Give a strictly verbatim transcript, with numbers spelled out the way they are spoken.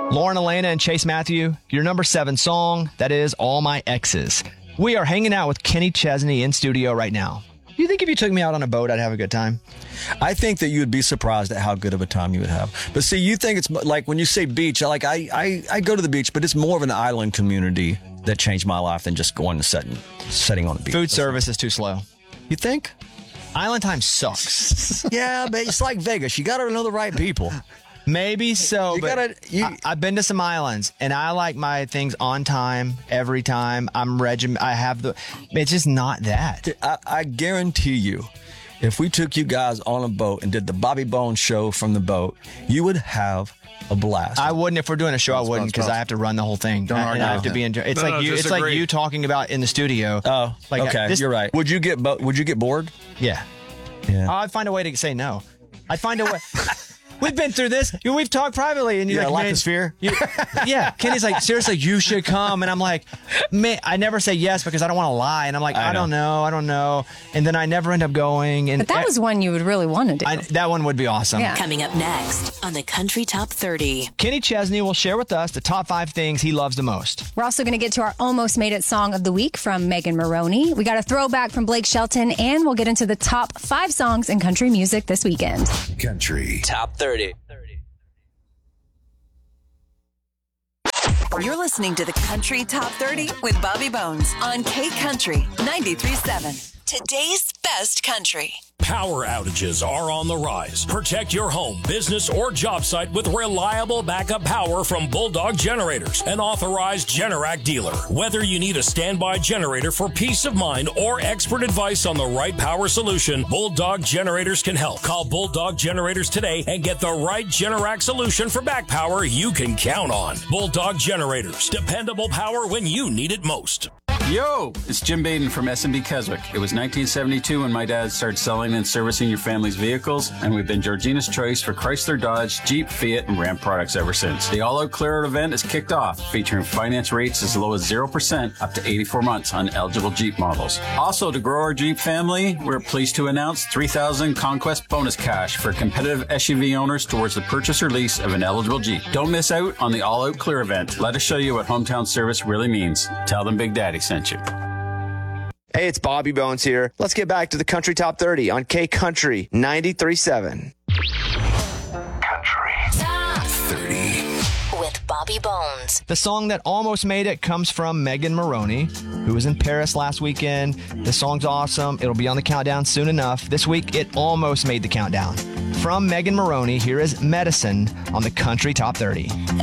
Lauren Elena and Chase Matthew, your number seven song, that is All My Exes. We are hanging out with Kenny Chesney in studio right now. Do you think if you took me out on a boat, I'd have a good time? I think that you would be surprised at how good of a time you would have. But see, you think it's like when you say beach, like I, I, I go to the beach, but it's more of an island community that changed my life than just going to setting, setting on the beach. Food service is too slow. You think? Island time sucks. Yeah, but it's like Vegas. You got to know the right people. Maybe so, You but gotta- you- I, I've been to some islands, and I like my things on time every time. I'm regiment. I have the. It's just not that. I, I guarantee you, if we took you guys on a boat and did the Bobby Bones show from the boat, you would have a blast. I wouldn't if we're doing a show. I Bounce, wouldn't bounce, because I bounce. have to run the whole thing. Don't I, and argue I have with to him. be in. It's No, like no, you. It's disagree. like you talking about in the studio. oh, like okay, this- you're right. Would you get bo- Would you get bored? Yeah. Yeah. I'd find a way to say no. I'd find a way. We've been through this. We've talked privately, and you're Yeah, like, life man, is fear. you- yeah. Kenny's like, seriously, you should come, and I'm like, man, I never say yes because I don't want to lie, and I'm like, I, I know. don't know, I don't know, and then I never end up going. And But that was one you would really want to do. I, that one would be awesome. Yeah. Coming up next on the Country Top thirty. Kenny Chesney will share with us the top five things he loves the most. We're also going to get to our Almost Made It song of the week from Megan Maroney. We got a throwback from Blake Shelton, and we'll get into the top five songs in country music this weekend. Country Top thirty. You're listening to the Country Top thirty with Bobby Bones on K Country ninety-three point seven. Today's best country. Power outages are on the rise. Protect your home, business, or job site with reliable backup power from Bulldog Generators, an authorized Generac dealer. Whether you need a standby generator for peace of mind or expert advice on the right power solution, Bulldog Generators can help. Call Bulldog Generators today and get the right Generac solution for back power you can count on. Bulldog Generators, dependable power when you need it most. Yo, it's Jim Baden from S and B Keswick. It was nineteen seventy-two when my dad started selling and servicing your family's vehicles, and we've been Georgina's choice for Chrysler, Dodge, Jeep, Fiat, and Ram products ever since. The all-out clear-out event is kicked off, featuring finance rates as low as zero percent up to eighty-four months on eligible Jeep models. Also, to grow our Jeep family, we're pleased to announce three thousand Conquest bonus cash for competitive S U V owners towards the purchase or lease of an eligible Jeep. Don't miss out on the all-out clear event. Let us show you what hometown service really means. Tell them Big Daddy sent you. Hey, it's Bobby Bones here. Let's get back to the Country Top thirty on K Country ninety-three point seven. Country Top thirty. with Bobby Bones. The song that almost made it comes from Megan Maroney, who was in Paris last weekend. The song's awesome. It'll be on the countdown soon enough. This week, it almost made the countdown. From Megan Maroney, here is Medicine on the Country Top thirty.